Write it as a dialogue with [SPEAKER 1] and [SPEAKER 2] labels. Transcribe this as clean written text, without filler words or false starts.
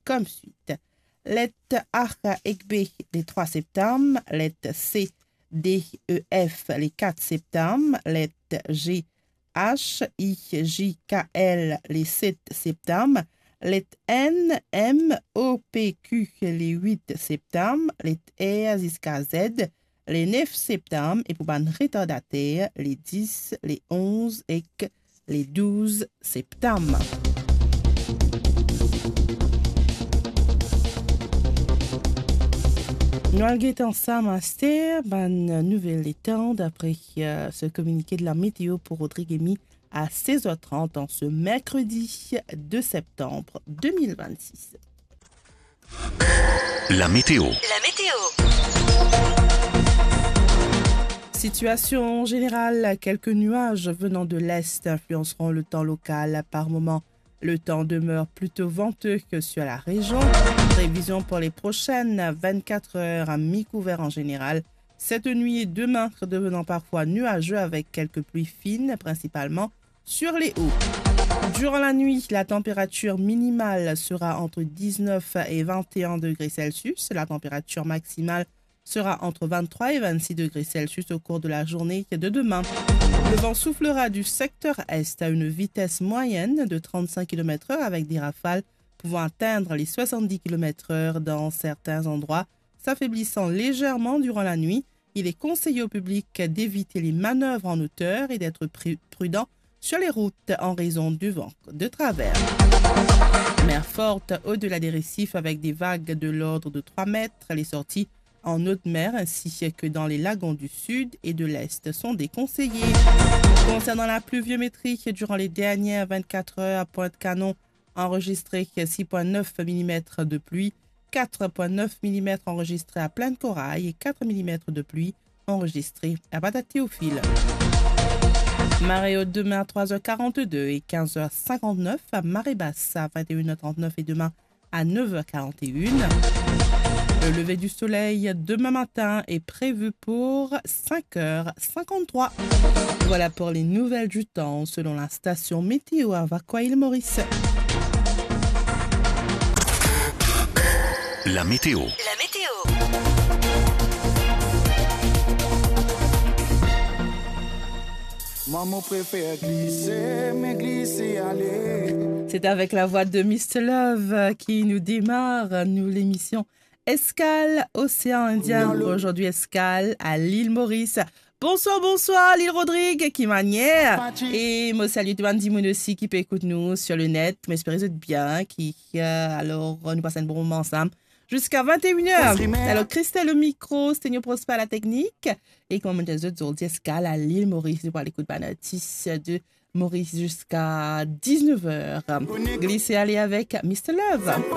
[SPEAKER 1] comme suite. Lettre A et B les 3 septembre, lettre C, D, E, F les 4 septembre, lettre G, H, I, J, K, L les 7 septembre, lettre N, M, O, P, Q les 8 septembre, lettre R jusqu'à Z les 9 septembre et pour ban retardataire les 10, les 11 et les 12 septembre. Nous allons ensemble master, ban nouvelle temps d'après ce communiqué de la météo pour Rodrigue à 16h30 en ce mercredi 2 septembre 2026.
[SPEAKER 2] La météo.
[SPEAKER 1] Situation générale, quelques nuages venant de l'est influenceront le temps local. Par moment, le temps demeure plutôt venteux que sur la région. Prévision pour les prochaines 24 heures à mi-couvert en général. Cette nuit et demain devenant parfois nuageux avec quelques pluies fines, principalement sur les hauts. Durant la nuit, la température minimale sera entre 19 et 21 degrés Celsius. La température maximale sera entre 23 et 26 degrés Celsius au cours de la journée de demain. Le vent soufflera du secteur est à une vitesse moyenne de 35 km/h avec des rafales pouvant atteindre les 70 km/h dans certains endroits, s'affaiblissant légèrement durant la nuit. Il est conseillé au public d'éviter les manœuvres en hauteur et d'être prudent sur les routes en raison du vent de travers. Mer forte au-delà des récifs avec des vagues de l'ordre de 3 mètres. Les sorties en haute mer ainsi que dans les lagons du sud et de l'est sont déconseillées. Concernant la pluviométrie, durant les dernières 24 heures à Pointe-Canon, enregistré 6,9 mm de pluie, 4,9 mm enregistré à Plaine-Corail et 4 mm de pluie enregistré à Bata-Théophile. Marée haute demain à 3h42 et 15h59, à marée basse à 21h39 et demain à 9h41. Le lever du soleil demain matin est prévu pour 5h53. Voilà pour les nouvelles du temps selon la station météo à Vacoa-Île-Maurice.
[SPEAKER 2] La météo.
[SPEAKER 3] Maman préfère glisser, mais glisser aller.
[SPEAKER 1] C'est avec la voix de Mr. Love qui nous démarre, nous, l'émission Escale Océan Indien. Aujourd'hui, escale à l'île Maurice. Bonsoir, l'île Rodrigue, qui manière. Et moi, salut tout le monde aussi qui peut écouter nous sur le net. J'espère que vous êtes bien. Alors, nous passons un bon moment ensemble. Jusqu'à 21h. Alors, Christelle au micro, Sténio Prosper à la technique. Et comme des autres aujourd'hui, escale à l'île Maurice. Pour l'écoute de la notice de Maurice jusqu'à 19h. Glissez aller avec Mr. Love.